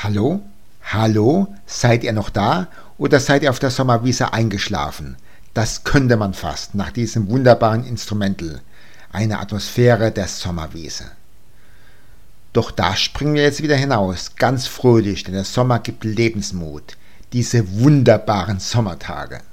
Hallo? Hallo? Seid ihr noch da? Oder seid ihr auf der Sommerwiese eingeschlafen? Das könnte man fast nach diesem wunderbaren Instrumental. Eine Atmosphäre der Sommerwiese. Doch da springen wir jetzt wieder hinaus, ganz fröhlich, denn der Sommer gibt Lebensmut. Diese wunderbaren Sommertage.